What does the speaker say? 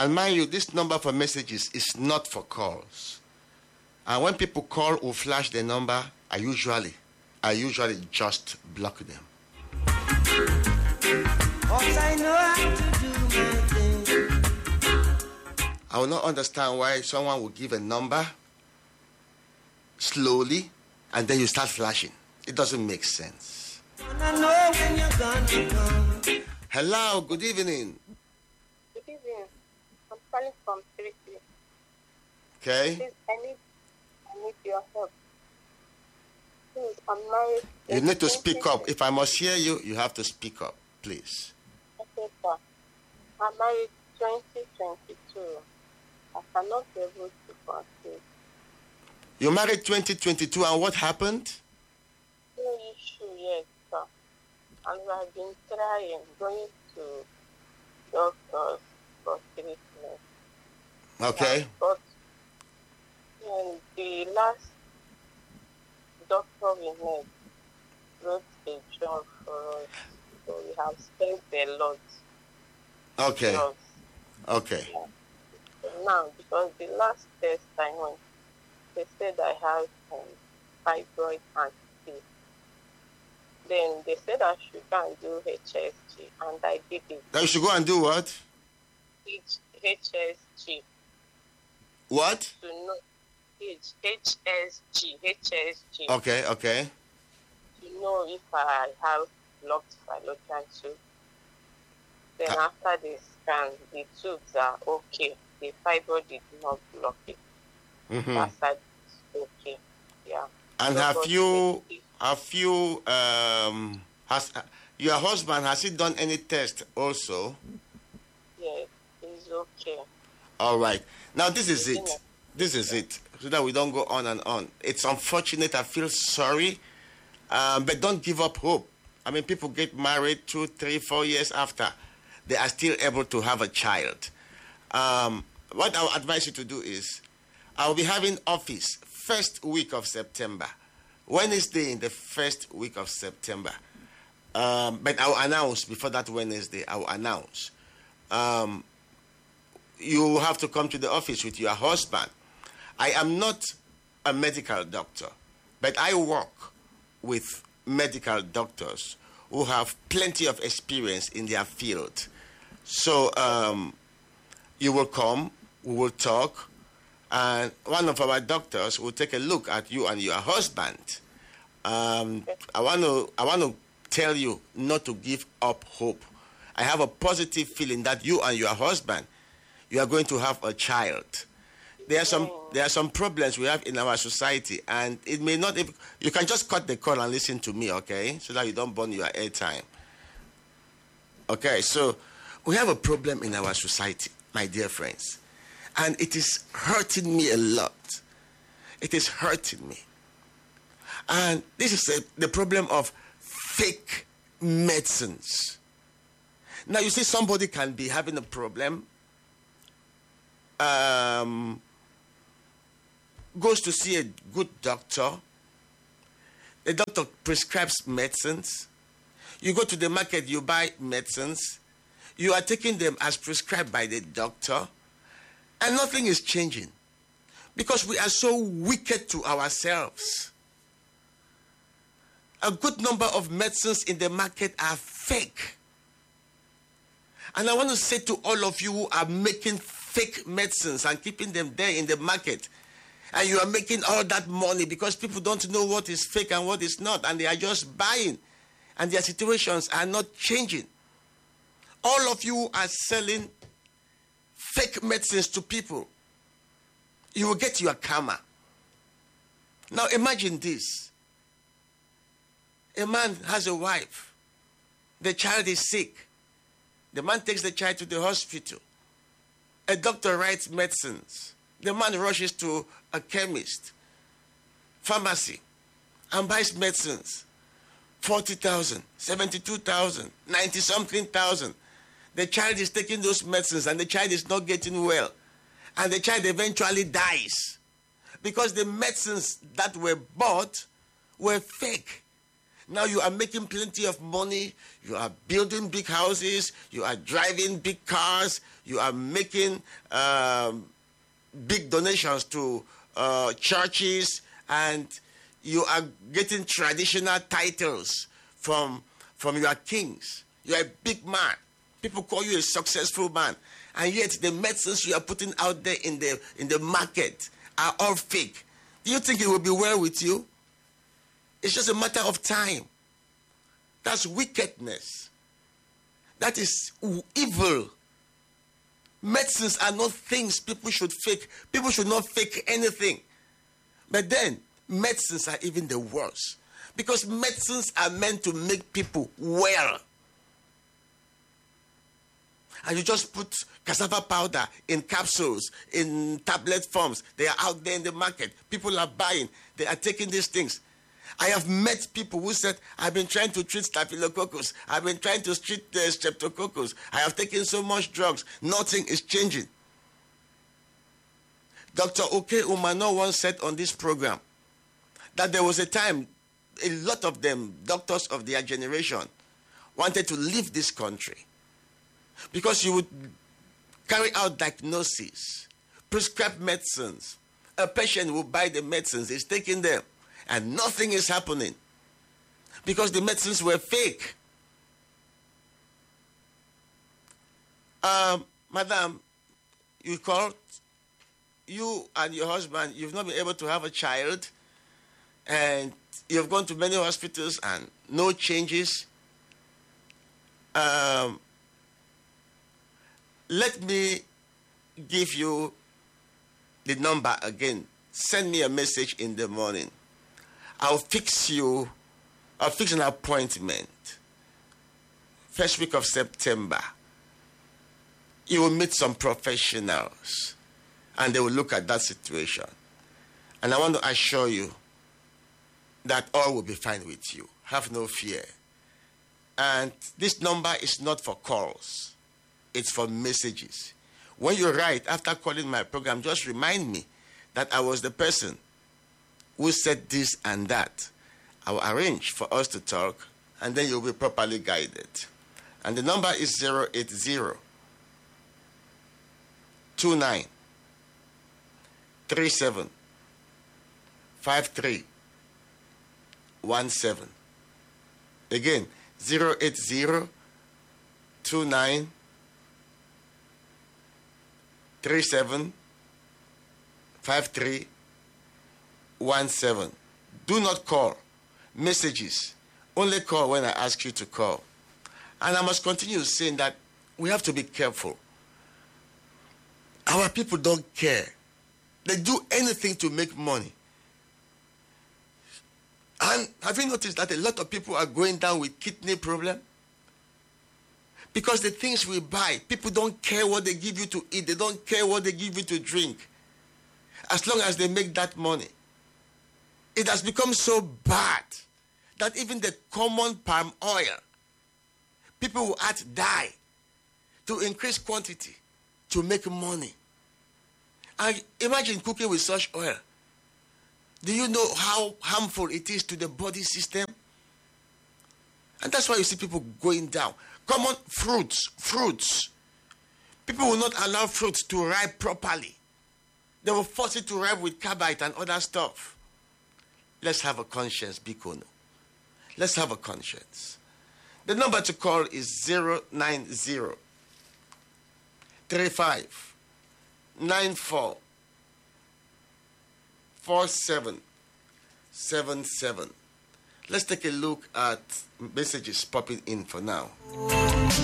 And mind you, this number for messages is not for calls. And when people call or flash the number, I usually just block them. I will not understand why someone will give a number slowly and then you start flashing. It doesn't make sense. Hello, good evening. Good evening. I'm calling from Turkey. Okay. Please, I need your help. Please, I'm married. You need to speak up. If I must hear you, you have to speak up, please. Okay, sir. I'm married 2022. I cannot be able to conceive. You married 2022 and what happened? No issue yet, sir. And I've been trying, going to doctors for treatment. Okay. But the last doctor we met wrote a job for us. So we have spent a lot. Okay. Drugs. Okay. Yeah. So now, because the last test I went, they said I have fibroid and cyst. Then they said I should go and do HSG, and I did it. Now you should go and do what? HSG. What? To know HSG. Okay, okay. To know if I have blocked fallopian tube. Then after the scan, the tubes are okay. The fibroid did not block it. Mm-hmm. That side is okay. Yeah. And So, have but you has your husband, has he done any test also? yeah, it's okay. All right. Now this is it. This is it. So that we don't go on and on. It's unfortunate. I feel sorry. But don't give up hope. I mean, people get married 2, 3, 4 years after. They are still able to have a child. What I would advise you to do is, I will be having office first week of September. Wednesday in the first week of September. But I will announce before that Wednesday. I will announce. You have to come to the office with your husband. I am not a medical doctor, but I work with medical doctors who have plenty of experience in their field. So you will come, we will talk, and one of our doctors will take a look at you and your husband. I want to tell you not to give up hope. I have a positive feeling that you and your husband, you are going to have a child. There are some problems we have in our society, and it may not. You can just cut the call and listen to me, okay, so that you don't burn your airtime. Okay, so we have a problem in our society, my dear friends, and it is hurting me a lot. It is hurting me, and this is the problem of fake medicines. Now you see, somebody can be having a problem. Goes to see a good doctor. The doctor prescribes medicines. You go to the market, you buy medicines. You are taking them as prescribed by the doctor, and nothing is changing because we are so wicked to ourselves. A good number of medicines in the market are fake. And I want to say to all of you who are making fake medicines and keeping them there in the market, and you are making all that money because people don't know what is fake and what is not, and they are just buying, and their situations are not changing. All of you are selling fake medicines to people. You will get your karma. Now imagine this. A man has a wife. The child is sick. The man takes the child to the hospital. A doctor writes medicines. The man rushes to a chemist, pharmacy, and buys medicines. 40,000, 72,000, 90-something thousand. The child is taking those medicines and the child is not getting well. And the child eventually dies because the medicines that were bought were fake. Now you are making plenty of money. You are building big houses. You are driving big cars. You are making big donations to churches, and you are getting traditional titles from your kings. You are a big man. People call you a successful man, and yet the medicines you are putting out there in the market are all fake. Do you think it will be well with you? It's just a matter of time. That's wickedness. That is evil. Medicines are not things people should fake. People should not fake anything. But then, medicines are even the worst. Because medicines are meant to make people well. And you just put cassava powder in capsules, in tablet forms. They are out there in the market. People are buying. They are taking these things. I have met people who said, I've been trying to treat staphylococcus. I've been trying to treat streptococcus. I have taken so much drugs. Nothing is changing. Dr. Oke Umano once said on this program that there was a time a lot of them, doctors of their generation, wanted to leave this country because you would carry out diagnoses, prescribe medicines. A patient will buy the medicines, he's taking them, and nothing is happening because the medicines were fake. Madam, you called, you and your husband, you've not been able to have a child, and you've gone to many hospitals and no changes. Let me give you the number again. Send me a message in the morning. I'll fix an appointment. First week of September. You will meet some professionals and they will look at that situation. And I want to assure you that all will be fine with you. Have no fear. And this number is not for calls. It's for messages. When you write after calling my program, just remind me that I was the person who said this and that. I will arrange for us to talk, and then you'll be properly guided. And the number is 080 29 37 53 17. Again, 080 29 37 53 17. Do not call. Messages. Only call when I ask you to call. And I must continue saying that we have to be careful. Our people don't care. They do anything to make money. And have you noticed that a lot of people are going down with kidney problem? Because the things we buy, people don't care what they give you to eat. They don't care what they give you to drink. As long as they make that money. It has become so bad that even the common palm oil, people will add dye to increase quantity to make money. And imagine cooking with such oil. Do you know how harmful it is to the body system? And that's why you see people going down. Common fruits. People will not allow fruits to ripe properly. They will force it to ripe with carbide and other stuff. Let's have a conscience, Bikono. Let's have a conscience. The number to call is 090 35 94 4777. Let's take a look at messages popping in for now.